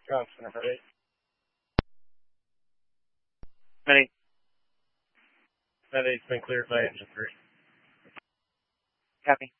Ground Center, right? Many. That 8's been cleared by engine 3. Copy.